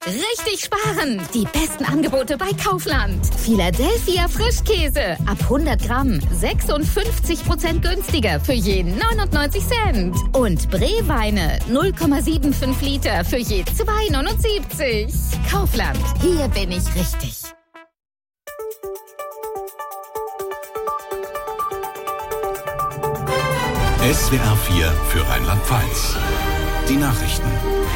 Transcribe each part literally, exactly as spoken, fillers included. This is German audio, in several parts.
Richtig sparen! Die besten Angebote bei Kaufland. Philadelphia Frischkäse. Ab hundert Gramm. sechsundfünfzig Prozent günstiger für je neunundneunzig Cent. Und Bree-Weine. null Komma fünfundsiebzig Liter für je zwei Komma neunundsiebzig. Kaufland. Hier bin ich richtig. S W R vier für Rheinland-Pfalz. Die Nachrichten.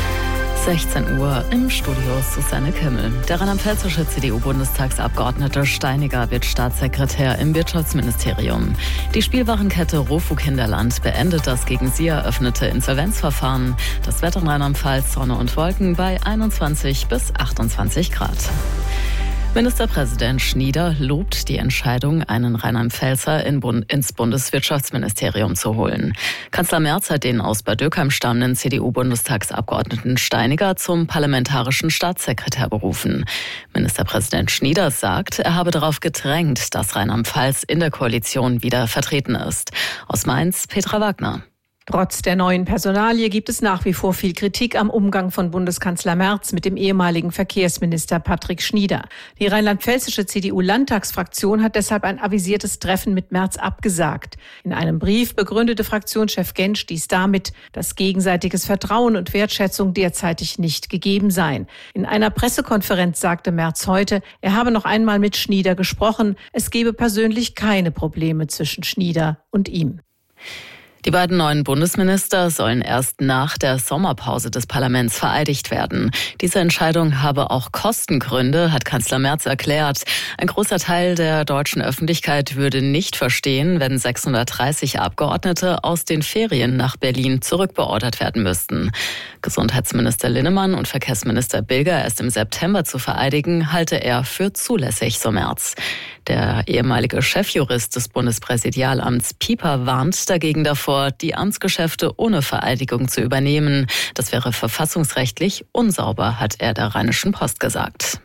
sechzehn Uhr im Studio Susanne Kimmel. Der rheinland-pfälzische C D U-Bundestagsabgeordnete Steiniger wird Staatssekretär im Wirtschaftsministerium. Die Spielwarenkette Rofu Kinderland beendet das gegen sie eröffnete Insolvenzverfahren. Das Wetter in Rheinland-Pfalz, Sonne und Wolken bei einundzwanzig bis achtundzwanzig Grad. Ministerpräsident Schnieder lobt die Entscheidung, einen Rheinland-Pfälzer in Bund- ins Bundeswirtschaftsministerium zu holen. Kanzler Merz hat den aus Bad Dürkheim stammenden C D U-Bundestagsabgeordneten Steiniger zum parlamentarischen Staatssekretär berufen. Ministerpräsident Schnieder sagt, er habe darauf gedrängt, dass Rheinland-Pfalz in der Koalition wieder vertreten ist. Aus Mainz, Petra Wagner. Trotz der neuen Personalie gibt es nach wie vor viel Kritik am Umgang von Bundeskanzler Merz mit dem ehemaligen Verkehrsminister Patrick Schnieder. Die rheinland-pfälzische C D U-Landtagsfraktion hat deshalb ein avisiertes Treffen mit Merz abgesagt. In einem Brief begründete Fraktionschef Gentsch dies damit, dass gegenseitiges Vertrauen und Wertschätzung derzeitig nicht gegeben seien. In einer Pressekonferenz sagte Merz heute, er habe noch einmal mit Schnieder gesprochen. Es gebe persönlich keine Probleme zwischen Schnieder und ihm. Die beiden neuen Bundesminister sollen erst nach der Sommerpause des Parlaments vereidigt werden. Diese Entscheidung habe auch Kostengründe, hat Kanzler Merz erklärt. Ein großer Teil der deutschen Öffentlichkeit würde nicht verstehen, wenn sechshundertdreißig Abgeordnete aus den Ferien nach Berlin zurückbeordert werden müssten. Gesundheitsminister Linnemann und Verkehrsminister Bilger erst im September zu vereidigen, halte er für zulässig, so Merz. Der ehemalige Chefjurist des Bundespräsidialamts Pieper warnt dagegen davor, die Amtsgeschäfte ohne Vereidigung zu übernehmen. Das wäre verfassungsrechtlich unsauber, hat er der Rheinischen Post gesagt.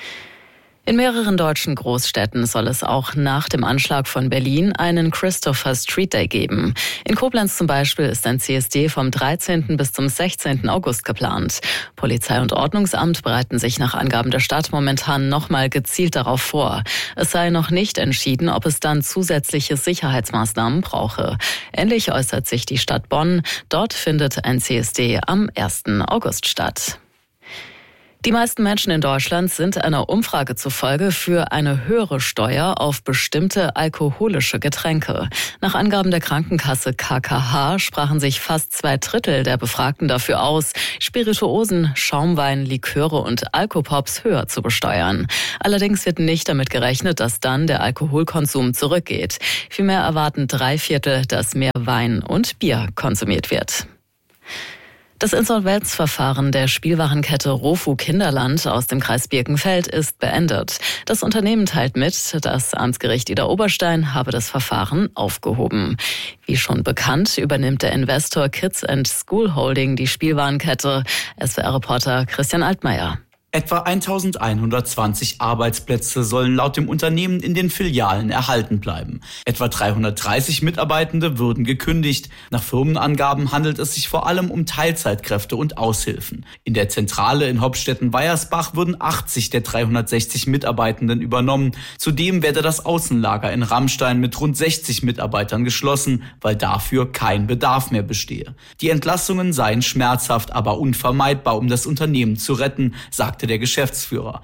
In mehreren deutschen Großstädten soll es auch nach dem Anschlag von Berlin einen Christopher Street Day geben. In Koblenz zum Beispiel ist ein C S D vom dreizehnten bis zum sechzehnten August geplant. Polizei und Ordnungsamt bereiten sich nach Angaben der Stadt momentan nochmal gezielt darauf vor. Es sei noch nicht entschieden, ob es dann zusätzliche Sicherheitsmaßnahmen brauche. Ähnlich äußert sich die Stadt Bonn. Dort findet ein C S D am ersten August statt. Die meisten Menschen in Deutschland sind einer Umfrage zufolge für eine höhere Steuer auf bestimmte alkoholische Getränke. Nach Angaben der Krankenkasse K K H sprachen sich fast zwei Drittel der Befragten dafür aus, Spirituosen, Schaumwein, Liköre und Alkopops höher zu besteuern. Allerdings wird nicht damit gerechnet, dass dann der Alkoholkonsum zurückgeht. Vielmehr erwarten drei Viertel, dass mehr Wein und Bier konsumiert wird. Das Insolvenzverfahren der Spielwarenkette Rofu Kinderland aus dem Kreis Birkenfeld ist beendet. Das Unternehmen teilt mit, das Amtsgericht Idar-Oberstein habe das Verfahren aufgehoben. Wie schon bekannt, übernimmt der Investor Kids and School Holding die Spielwarenkette. S W R-Reporter Christian Altmaier. Etwa eintausendeinhundertzwanzig Arbeitsplätze sollen laut dem Unternehmen in den Filialen erhalten bleiben. Etwa dreihundertdreißig Mitarbeitende würden gekündigt. Nach Firmenangaben handelt es sich vor allem um Teilzeitkräfte und Aushilfen. In der Zentrale in Hopstetten-Weiersbach würden achtzig der dreihundertsechzig Mitarbeitenden übernommen. Zudem werde das Außenlager in Rammstein mit rund sechzig Mitarbeitern geschlossen, weil dafür kein Bedarf mehr bestehe. Die Entlassungen seien schmerzhaft, aber unvermeidbar, um das Unternehmen zu retten, sagte der Geschäftsführer.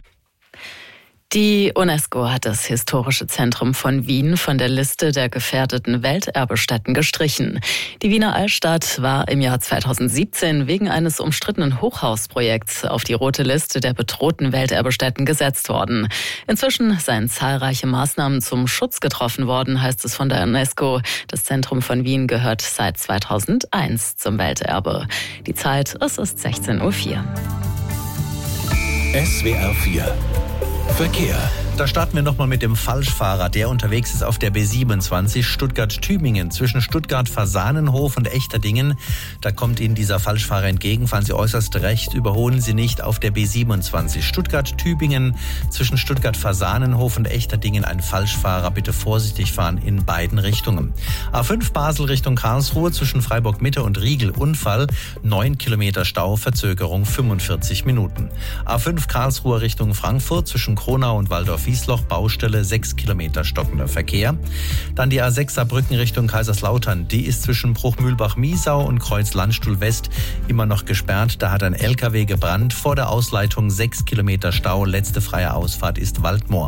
Die UNESCO hat das Historische Zentrum von Wien von der Liste der gefährdeten Welterbestätten gestrichen. Die Wiener Altstadt war im Jahr zweitausendsiebzehn wegen eines umstrittenen Hochhausprojekts auf die rote Liste der bedrohten Welterbestätten gesetzt worden. Inzwischen seien zahlreiche Maßnahmen zum Schutz getroffen worden, heißt es von der UNESCO. Das Zentrum von Wien gehört seit zweitausendeins zum Welterbe. Die Zeit, es ist sechzehn Uhr vier. S W R vier Verkehr. Da starten wir nochmal mit dem Falschfahrer, der unterwegs ist auf der B siebenundzwanzig Stuttgart-Tübingen. Zwischen Stuttgart-Fasanenhof und Echterdingen, da kommt Ihnen dieser Falschfahrer entgegen. Fahren Sie äußerst rechts, überholen Sie nicht auf der B siebenundzwanzig Stuttgart-Tübingen. Zwischen Stuttgart-Fasanenhof und Echterdingen ein Falschfahrer. Bitte vorsichtig fahren in beiden Richtungen. A fünf Basel Richtung Karlsruhe zwischen Freiburg-Mitte und Riegel Unfall. neun Kilometer Stau, Verzögerung fünfundvierzig Minuten. A fünf Karlsruhe Richtung Frankfurt zwischen Kronau und Waldorf-Wiesloch, Baustelle, sechs Kilometer stockender Verkehr. Dann die A sechs Saarbrücken Richtung Kaiserslautern. Die ist zwischen Bruchmühlbach-Miesau und Kreuz-Landstuhl West immer noch gesperrt. Da hat ein L K W gebrannt. Vor der Ausleitung sechs Kilometer Stau. Letzte freie Ausfahrt ist Waldmoor.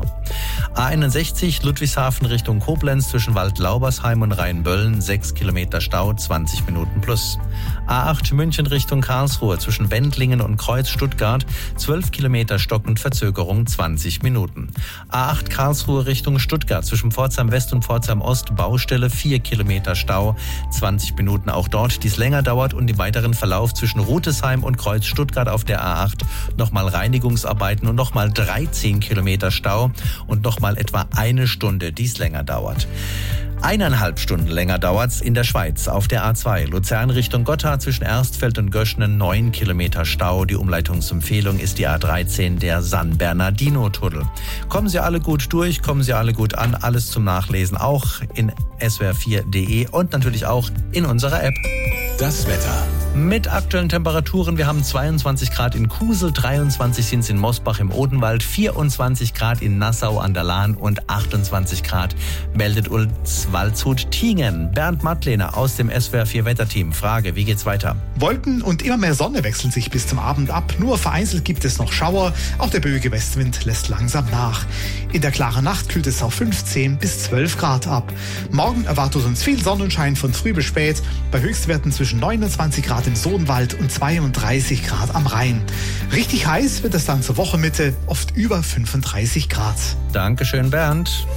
A einundsechzig Ludwigshafen Richtung Koblenz zwischen Waldlaubersheim und Rheinböllen. sechs Kilometer Stau, zwanzig Minuten plus. A acht München Richtung Karlsruhe zwischen Wendlingen und Kreuz Stuttgart. zwölf Kilometer stockend, Verzögerung zwanzig Minuten. A acht Karlsruhe Richtung Stuttgart zwischen Pforzheim West und Pforzheim Ost, Baustelle, vier Kilometer Stau, zwanzig Minuten auch dort, dies länger dauert, und im weiteren Verlauf zwischen Rutesheim und Kreuz Stuttgart auf der A acht nochmal Reinigungsarbeiten und nochmal dreizehn Kilometer Stau und nochmal etwa eine Stunde, dies länger dauert. Eineinhalb Stunden länger dauert's in der Schweiz auf der A zwei Luzern Richtung Gotha zwischen Erstfeld und Göschnen, neun Kilometer Stau. Die Umleitungsempfehlung ist die A dreizehn, der San Bernardino-Tunnel. Kommen Sie alle gut durch, kommen Sie alle gut an. Alles zum Nachlesen auch in S W R vier punkt de und natürlich auch in unserer App. Das Wetter. Mit aktuellen Temperaturen, wir haben zweiundzwanzig Grad in Kusel, dreiundzwanzig sind es in Mosbach im Odenwald, vierundzwanzig Grad in Nassau an der Lahn und achtundzwanzig Grad meldet uns Waldshut-Tiengen. Bernd Mattlehner aus dem S W R vier Wetterteam. Frage, wie geht's weiter? Wolken und immer mehr Sonne wechseln sich bis zum Abend ab. Nur vereinzelt gibt es noch Schauer. Auch der böige Westwind lässt langsam nach. In der klaren Nacht kühlt es auf fünfzehn bis zwölf Grad ab. Morgen erwartet uns viel Sonnenschein von früh bis spät. Bei Höchstwerten zwischen neunundzwanzig Grad im Sodenwald und zweiunddreißig Grad am Rhein. Richtig heiß wird es dann zur Wochenmitte, oft über fünfunddreißig Grad. Dankeschön, Bernd.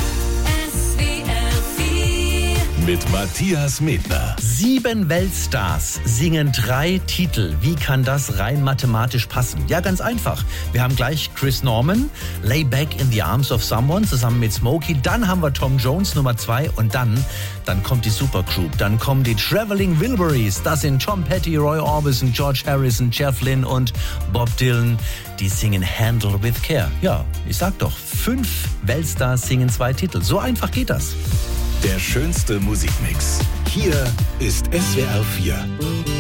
Mit Matthias Medner. Sieben Weltstars singen drei Titel. Wie kann das rein mathematisch passen? Ja, ganz einfach. Wir haben gleich Chris Norman, Lay Back in the Arms of Someone zusammen mit Smokey. Dann haben wir Tom Jones Nummer zwei und dann, dann kommt die Supergroup. Dann kommen die Traveling Wilburys. Das sind Tom Petty, Roy Orbison, George Harrison, Jeff Lynne und Bob Dylan. Die singen Handle with Care. Ja, ich sag doch, fünf Weltstars singen zwei Titel. So einfach geht das. Der schönste Musikmix. Hier ist S W R vier.